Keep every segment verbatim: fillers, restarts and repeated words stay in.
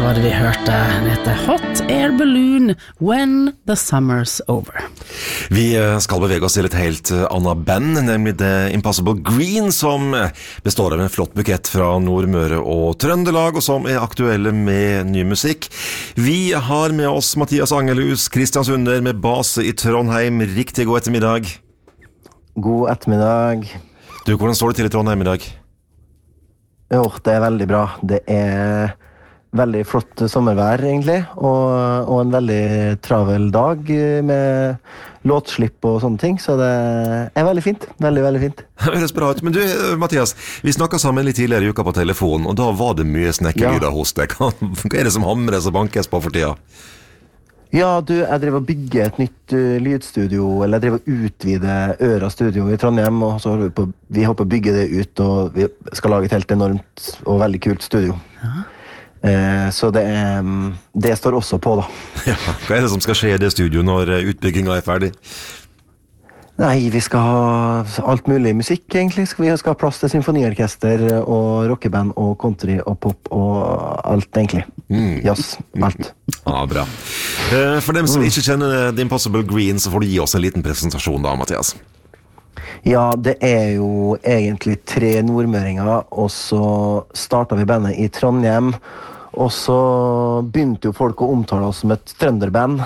var det vi hørte. Den heter Hot Air Balloon, When the Summer's Over. Vi skal bevege oss til et helt annet band, nemlig The Impossible Green, som består av en flott bukett fra Nordmøre og Trøndelag, og som er aktuelle med ny musikk. Vi har med oss Mathias Angelhus, Kristiansunder med base i Trondheim. Riktig god ettermiddag. God ettermiddag. Du, hvordan står det til i Trondheim i dag? Jo, det er veldig bra. Det er veldig flott sommervær, egentlig, og, og en veldig travel dag med låtslipp og sånne ting, så det er veldig fint. Veldig, veldig fint. Det høres bra ut. Men du, Mathias, vi snakket sammen litt tidligere i uka på telefon, og da var det mye snekkerlyder ja. hos deg. Hva er det som hamres og bankes på for tida? Ja, du, jeg drev å bygge et nytt uh, lydstudio, eller jeg drev å utvide Øra studio i Trondheim, og så holder vi på, vi håper å bygge det ut, og vi skal lage et helt enormt og veldig kult studio. Ja. Eh, så det, er, det står også på, da. Ja, hva er det som skal skje i det studio når utbyggingen er ferdig? Nei, vi skal ha alt mulig musikk, egentlig. Vi skal ha plass til symfoniorkester og rockeband og country og pop og alt, egentlig. Mm. Jazz, alt. Ja, bra. For dem som ikke kjenner The Impossible Green, så får du gi oss en liten presentasjon da, Mathias. Ja, det er jo egentlig tre nordmøringer, og så startet vi bandet i Trondheim, og så begynte jo folk å omtale oss som et trønderband.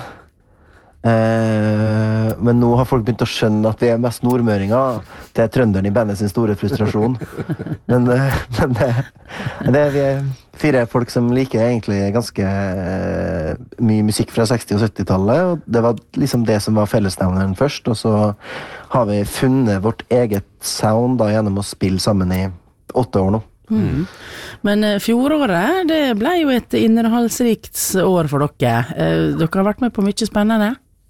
Eh, men nå har folk begynt å skjønne at vi er mest nordmøringer. Det er trønderen i bandet sin store frustrasjon. Men, eh, men det, det er vi fire folk som liker egentlig ganske eh, mye musikk fra seksti- og syttitallet, og det var liksom det som var fellesnevneren først, og så har vi funnet vårt eget sound da, gjennom å spille sammen i åtte år nå. Mm. Men eh, fjoråret, det ble jo et innholdsrikt år for dere. Eh, dere har vært med på mye spennende.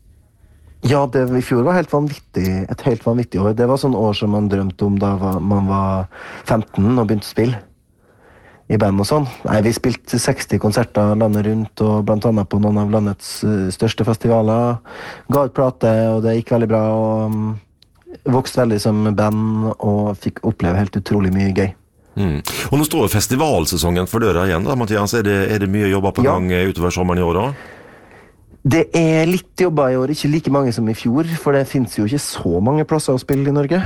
Ja, det i fjor var helt vanvittig, et helt vanvittig år. Det var sånn år som man drømte om da man var femten og begynte å spille i band og sånn. Nei, vi spilte seksti konserter landet rundt, og blant annet på noen av landets største festivaler. Ga ut plate, og det gikk veldig bra, og um, vokste veldig som band, og fikk oppleve helt utrolig mye gøy. Mm. Og nå står festivalsesongen for døra igjen da, Mathias. Er det, er det mye jobber på gang ja. utover sommeren i år da? Det er litt jobber i år, ikke like mange som i fjor, for det finnes jo ikke så mange plasser å spille i Norge.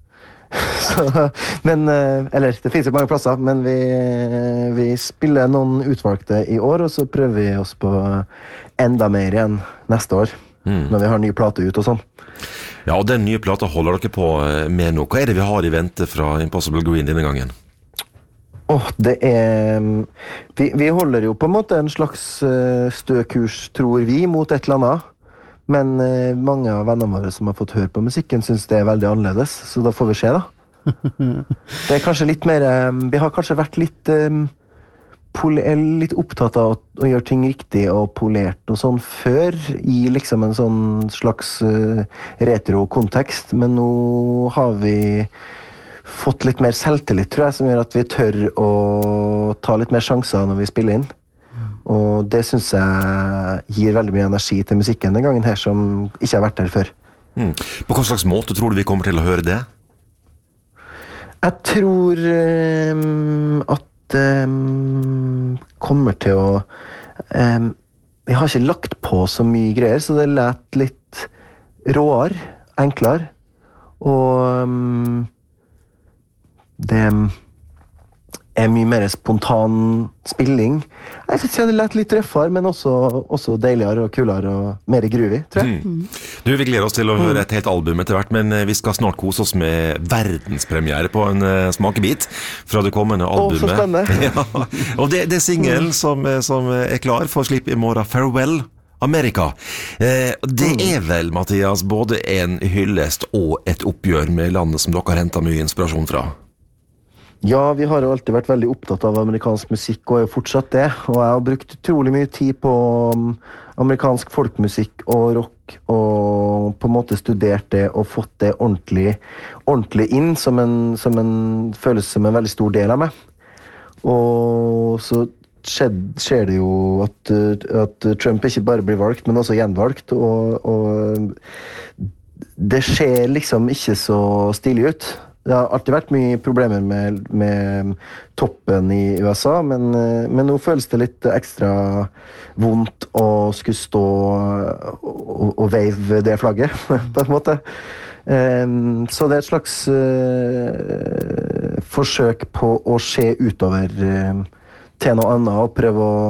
Så, men, eller, det finnes jo mange plasser, men vi, vi spiller noen utvalgte i år, og så prøver vi oss på enda mer igjen neste år, mm. når vi har nye plater ut og sånn. Ja, og den nye plata holder dere på med nå. Hva er det vi har i vente fra Impossible Green denne gangen? Åh, oh, det er vi, vi holder jo på en måte en slags uh, støkurs, tror vi, mot et eller annet. Men uh, mange av vennene våre som har fått høre på musikken synes det er veldig annerledes, så da får vi se da. Det er kanskje litt mer um, vi har kanskje vært litt um, pol- litt opptatt av å, å gjøre ting riktig og polert og sånn før, i liksom en sånn slags uh, retro-kontekst, men nå har vi fått litt mer selvtillit, tror jeg, som gjør at vi tør å ta litt mer sjanser når vi spiller inn. Og det synes jeg gir veldig mye energi til musikken den gangen her, som ikke har vært der før. Mm. På hva slags måte tror du vi kommer til å høre det? Jeg tror um, at det um, kommer til å um, vi har ikke lagt på så mye greier, så det lät litt råere, enklere, og um, det er mye mer spontan spilling. Jeg synes det lät litt røffere, men også, også deiligere og kulere og mer groovy, tror jeg. Mm. Du, vi gleder oss til å høre et helt album etter hvert, men vi skal snart kose oss med verdenspremiere på en uh, smakebit fra det kommende albumet. Å, så spennende! Ja. Og det, det er singelen som, som er klar for slipp i morgen, Farewell Amerika. Eh, det er vel, Mathias, både en hyllest og et oppgjør med landet som dere har hentet mye inspirasjon fra. Ja, vi har jo alltid vært veldig opptatt av amerikansk musikk, og er jo fortsatt det. Og jeg har brukt utrolig mye tid på um, amerikansk folkmusikk og rock, og på en måte studert det og fått det ordentlig, ordentlig inn, som en, som en føles som en veldig stor del av meg. Og så skjedd, skjer det jo at, at Trump ikke bare blir valgt, men også gjenvalgt, og, og det ser liksom ikke så stilig ut. Det har alltid vært mye problemer med, med toppen i U S A, men, men nå føles det litt ekstra vondt å skulle stå og, og wave det flagget, på en måte. Um, så det er et slags uh, forsøk på å se utover uh, til noe annet og prøve å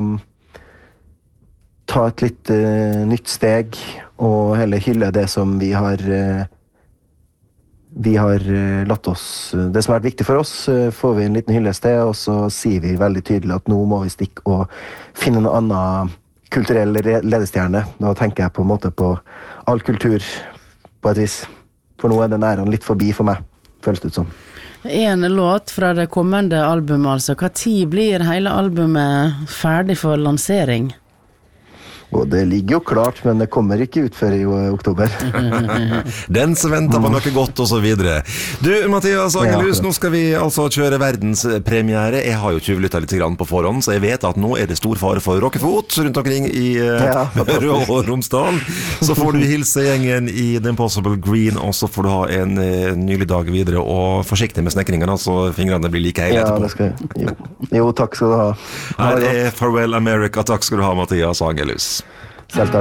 ta et litt uh, nytt steg og heller hylle det som vi har uh, vi har uh, latt oss det som har vært viktig for oss, uh, får vi en liten hyllest til, og så sier vi veldig tydelig at nå må vi stikke og finne noe annet kulturell ledestjerne. Da tenker jeg på en måte på all kultur på et vis. For nå er den æren litt forbi for meg, føles det ut som. En låt fra det kommende albumet, altså. Hva tid blir hele albumet ferdig for lansering? Og det ligger jo klart, men det kommer ikke ut før i oktober. Den som venter på noe godt, og så videre. Du, Mathias Angelhus, nå skal vi altså kjøre verdenspremiere. Jeg har jo tjuvlyttet litt grann på forhånd, så jeg vet at nå er det stor fare for rockefot rundt omkring i uh, Møre og Romsdal. Så får du hilse gjengen i The Impossible Green, og så får du ha en uh, nylig dag videre, og forsiktig med snekringene, så fingrene blir like hele ja, etterpå. Det skal, jo. jo, takk skal du ha. Her er Farewell America. Takk skal du ha, Mathias Angelhus. Selv takk.